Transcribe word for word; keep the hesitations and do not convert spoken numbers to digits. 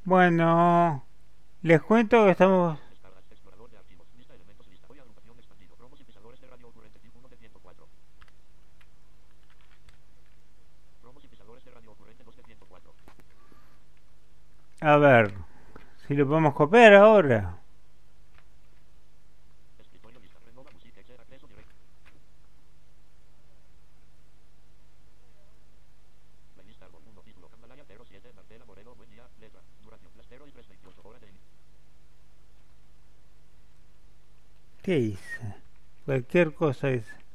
Bueno, les cuento que estamos... Descargas. Explorador de archivos. Lista elementos. Lista. Hoy agrupación expandido. Cromos y pisadores de radio ocurrente. uno de ciento cuatro. Cromos y pisadores de radio ocurrente dos de ciento cuatro. A ver, si lo podemos copiar ahora. Escritorio lista. Renova music. Exer acceso directo. La lista árbol uno. Título. Cambalaya cero siete. Marcela Moreno. Buen día. Letra. Duración. Las cero y tres veintiocho. Hora de inicio. ¿Qué hice? Cualquier cosa hice.